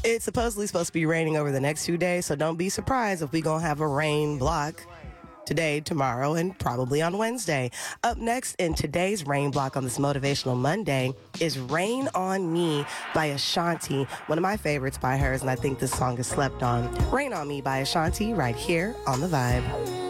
It's supposed to be raining over the next 2 days, so don't be surprised if we gonna have a rain block today, tomorrow, and probably on Wednesday. Up next in today's rain block on this Motivational Monday is Rain on Me by Ashanti, one of my favorites by hers, and I think this song is slept on. Rain on Me by Ashanti right here on The Vibe.